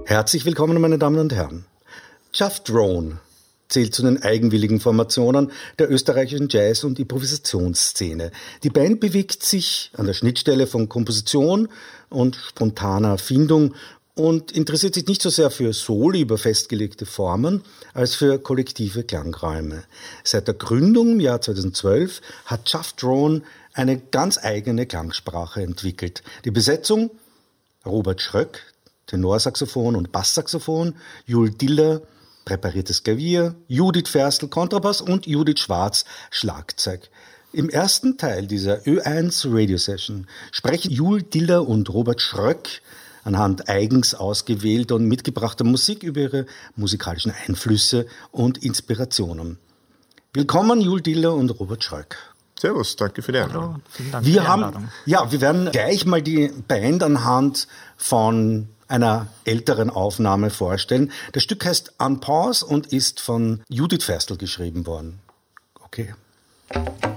Herzlich willkommen, meine Damen und Herren. Just Drone zählt zu den eigenwilligen Formationen der österreichischen Jazz- und Improvisationsszene. Die Band bewegt sich an der Schnittstelle von Komposition und spontaner Erfindung und interessiert sich nicht so sehr für Soli über festgelegte Formen, als für kollektive Klangräume. Seit der Gründung im Jahr 2012 hat Just Drone eine ganz eigene Klangsprache entwickelt. Die Besetzung: Robert Schröck, Tenorsaxophon und Basssaxophon, Jul Diller, präpariertes Klavier, Judith Ferstl, Kontrabass und Judith Schwarz, Schlagzeug. Im ersten Teil dieser Ö1 Radio Session sprechen Jul Diller und Robert Schröck anhand eigens ausgewählter und mitgebrachter Musik über ihre musikalischen Einflüsse und Inspirationen. Willkommen, Jul Diller und Robert Schröck. Servus, danke für die Einladung. Hallo, vielen Dank für die Einladung. Wir werden gleich mal die Band anhand von einer älteren Aufnahme vorstellen. Das Stück heißt Unpause und ist von Judith Ferstl geschrieben worden. Okay.